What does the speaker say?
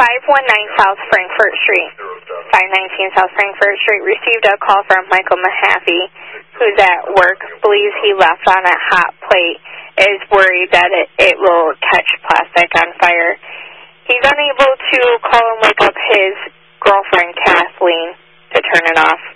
519 South Frankfurt Street. 519 South Frankfurt Street received a call from Michael Mahaffey, who's at work, believes he left on a hot plate, is worried that it will catch plastic on fire. He's unable to call and wake up his girlfriend, Kathleen, to turn it off.